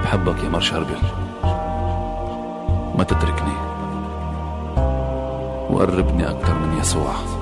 بحبك يا مار شربل، ما تتركني وقربني أكتر من يسوع.